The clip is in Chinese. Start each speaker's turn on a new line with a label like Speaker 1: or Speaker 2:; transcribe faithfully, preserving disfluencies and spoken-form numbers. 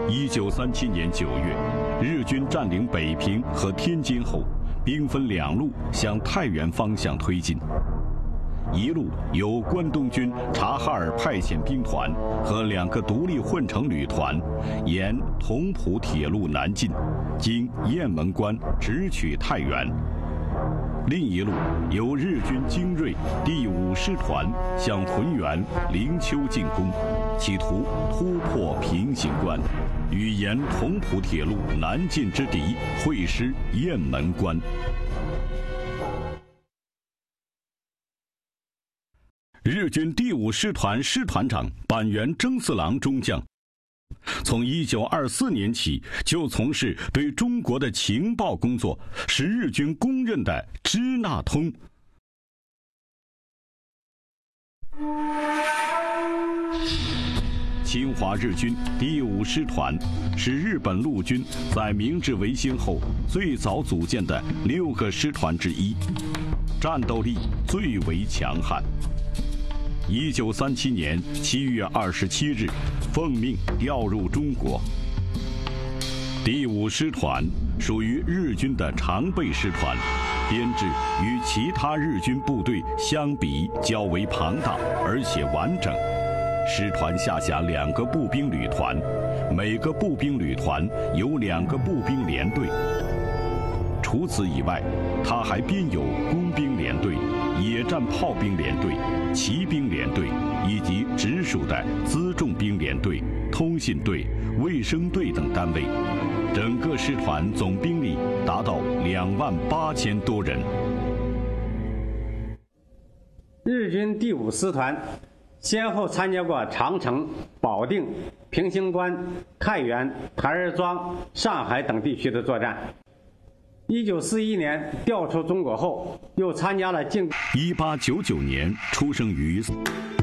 Speaker 1: 一九三七年九月，日军占领北平和天津后，兵分两路向太原方向推进。一路由关东军察哈尔派遣兵团和两个独立混成旅团，沿同蒲铁路南进，经雁门关直取太原。另一路由日军精锐第五师团向屯原、灵丘进攻，企图突破平型关，与沿同蒲铁路南进之敌会师雁门关。日军第五师团师团长板垣征四郎中将，从一九二四年起就从事对中国的情报工作，是日军公认的支那通。侵华日军第五师团是日本陆军在明治维新后最早组建的六个师团之一，战斗力最为强悍。一九三七年七月二十七日，奉命调入中国。第五师团属于日军的常备师团，编制与其他日军部队相比较为庞大，而且完整。师团下辖两个步兵旅团，每个步兵旅团有两个步兵连队。除此以外，它还编有工兵连队、野战炮兵连队、骑兵连队以及直属的辎重兵连队、通信队、卫生队等单位，整个师团总兵力达到两万八千多人。
Speaker 2: 日军第五师团先后参加过长城、保定、平型关、太原、台儿庄、上海等地区的作战。一九四一年调出中国后，又参加了进。
Speaker 1: 一八九九年出生于。